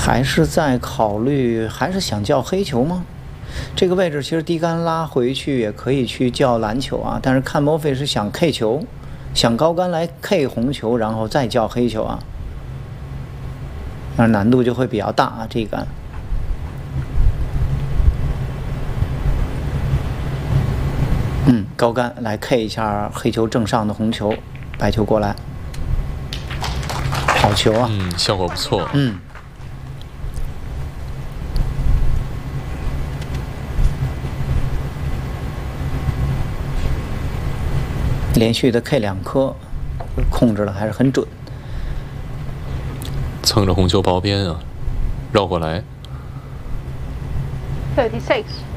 还是在考虑，还是想叫黑球吗？这个位置其实低杆拉回去也可以去叫蓝球啊，但是看莫菲是想 K 球，想高杆来 K 红球，然后再叫黑球啊，那难度就会比较大啊，这一杆。高杆来 K 一下黑球正上的红球，白球过来，好球啊！ 效果不错。 连续的 K 2颗，控制的还是很准。 蹭着红球薄边啊，绕过来。 36.